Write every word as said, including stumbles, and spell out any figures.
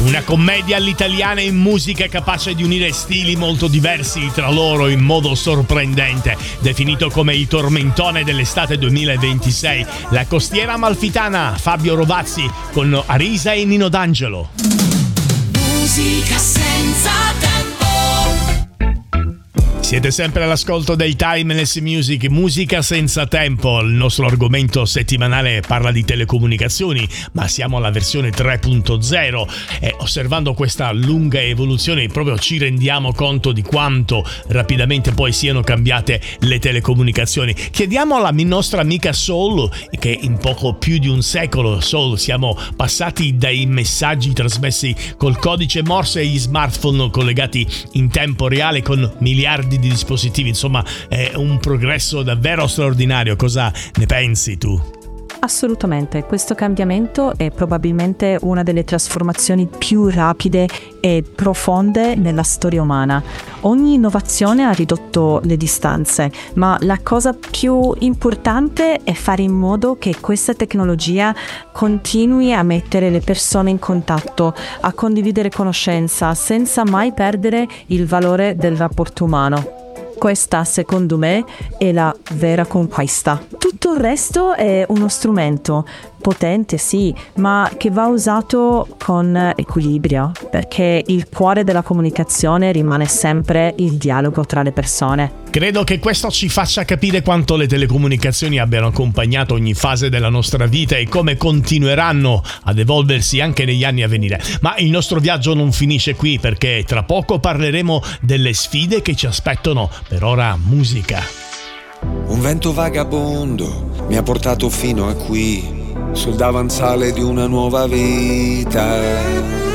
Una commedia all'italiana in musica capace di unire stili molto diversi tra loro in modo sorprendente. Definito come il tormentone dell'estate duemilaventisei, La costiera amalfitana, Fabio Rovazzi con Arisa e Nino D'Angelo. Musica senza tempo. Siete sempre all'ascolto del Timeless Music, musica senza tempo. Il nostro argomento settimanale parla di telecomunicazioni, ma siamo alla versione tre punto zero e osservando questa lunga evoluzione proprio ci rendiamo conto di quanto rapidamente poi siano cambiate le telecomunicazioni. Chiediamo alla nostra amica Soul, che in poco più di un secolo, Soul, siamo passati dai messaggi trasmessi col codice Morse agli smartphone collegati in tempo reale con miliardi di dispositivi. Insomma, è un progresso davvero straordinario. Cosa ne pensi tu? Assolutamente, questo cambiamento è probabilmente una delle trasformazioni più rapide e profonde nella storia umana. Ogni innovazione ha ridotto le distanze, ma la cosa più importante è fare in modo che questa tecnologia continui a mettere le persone in contatto, a condividere conoscenza, senza mai perdere il valore del rapporto umano. Questa, secondo me, è la vera conquista. Tutto il resto è uno strumento potente, sì, ma che va usato con equilibrio, perché il cuore della comunicazione rimane sempre il dialogo tra le persone. Credo che questo ci faccia capire quanto le telecomunicazioni abbiano accompagnato ogni fase della nostra vita e come continueranno ad evolversi anche negli anni a venire. Ma il nostro viaggio non finisce qui, perché tra poco parleremo delle sfide che ci aspettano. Per ora, musica. Un vento vagabondo mi ha portato fino a qui, sul davanzale di una nuova vita.